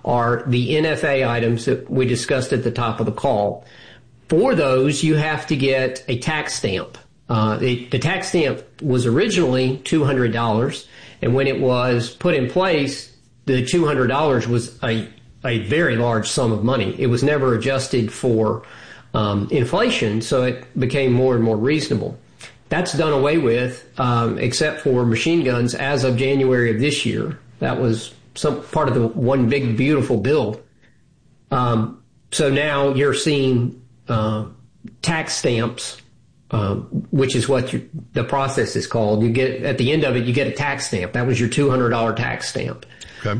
are the NFA items that we discussed at the top of the call. For those, you have to get a tax stamp. The tax stamp was originally $200, and when it was put in place, the $200 was a very large sum of money. It was never adjusted for inflation, so it became more and more reasonable. That's done away with, except for machine guns as of January of this year. That was some part of the one big beautiful bill. So now you're seeing tax stamps, which is what the process is called. You get at the end of it, you get a tax stamp. That was your $200 tax stamp. Okay.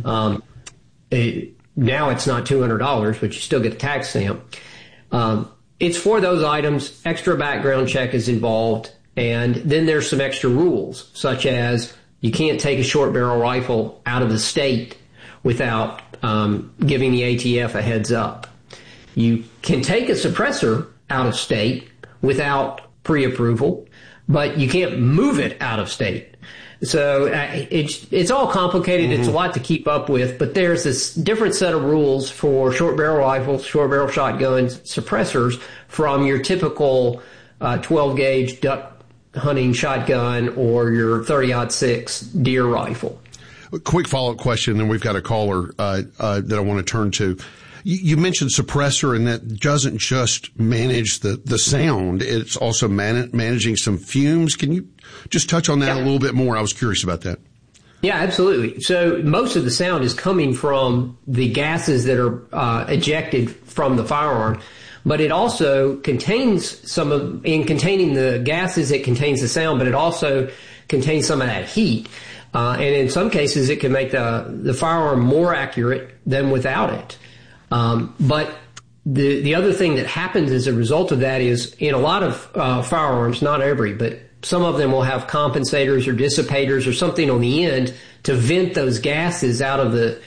Now it's not $200, but you still get a tax stamp. It's for those items. Extra background check is involved. And then there's some extra rules, such as you can't take a short barrel rifle out of the state without giving the ATF a heads up. You can take a suppressor out of state without pre-approval, but you can't move it out of state. So it's all complicated. Mm-hmm. It's a lot to keep up with, but there's this different set of rules for short barrel rifles, short barrel shotguns, suppressors from your typical 12 gauge duck hunting shotgun or your 30-06 deer rifle. A quick follow-up question, and we've got a caller that I want to turn to. You mentioned suppressor, and that doesn't just manage the sound. It's also managing some fumes. Can you just touch on that a little bit more? I was curious about that. Yeah, absolutely. So most of the sound is coming from the gases that are ejected from the firearm. But it also contains in containing the gases, it contains the sound, but it also contains some of that heat. And in some cases, it can make the firearm more accurate than without it. But the other thing that happens as a result of that is in a lot of firearms, not every, but some of them will have compensators or dissipators or something on the end to vent those gases out of the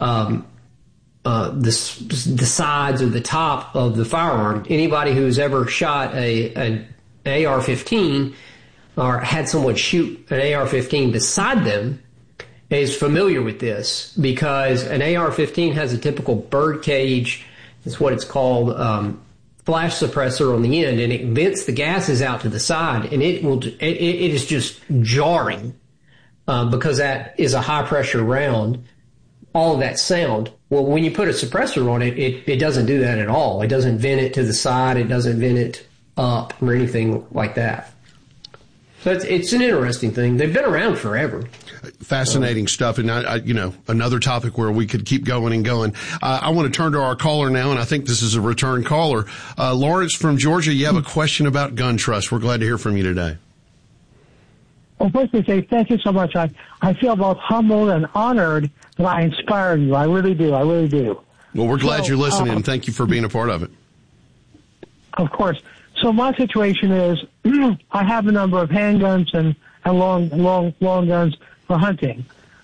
sides or the top of the firearm. Anybody who's ever shot an AR-15 or had someone shoot an AR-15 beside them is familiar with this, because an AR-15 has a typical bird cage, is what it's called, flash suppressor on the end, and it vents the gases out to the side, and it is just jarring because that is a high pressure round. All of that sound. Well, when you put a suppressor on it, it doesn't do that at all. It doesn't vent it to the side. It doesn't vent it up or anything like that. So it's an interesting thing. They've been around forever. Fascinating stuff. And another topic where we could keep going and going. I want to turn to our caller now, and I think this is a return caller. Lawrence from Georgia, you have a question about gun trust. We're glad to hear from you today. Well, first to say thank you so much. I feel both humbled and honored that I inspired you. I really do. I really do. Well, we're glad you're listening, and thank you for being a part of it. Of course. So my situation is I have a number of handguns and long guns for hunting.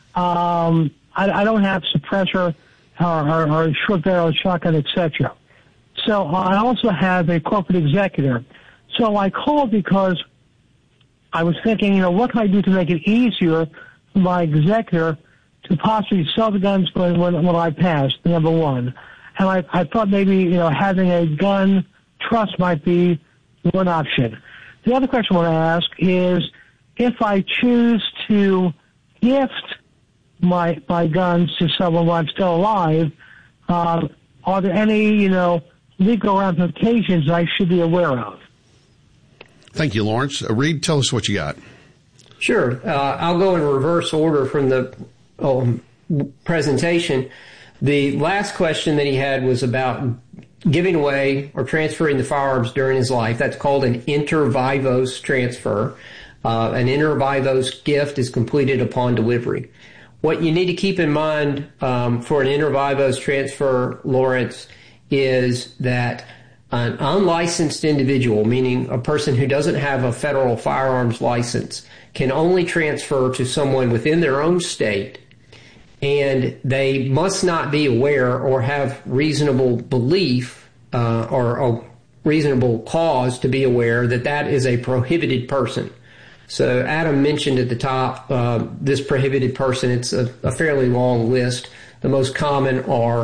I don't have suppressor or short barrel shotgun, etc. So I also have a corporate executor. So I called because I was thinking, what can I do to make it easier for my executor to possibly sell the guns when I pass, number one. And I thought maybe, having a gun trust might be one option. The other question I want to ask is, if I choose to gift my guns to someone while I'm still alive, are there any, legal ramifications I should be aware of? Thank you, Lawrence. Reed, tell us what you got. Sure. I'll go in reverse order from the presentation. The last question that he had was about giving away or transferring the firearms during his life. That's called an inter vivos transfer. An inter vivos gift is completed upon delivery. What you need to keep in mind for an inter vivos transfer, Lawrence, is that an unlicensed individual, meaning a person who doesn't have a federal firearms license, can only transfer to someone within their own state, and they must not be aware or have reasonable belief or a reasonable cause to be aware that that is a prohibited person. So Adam mentioned at the top this prohibited person. It's a fairly long list. The most common are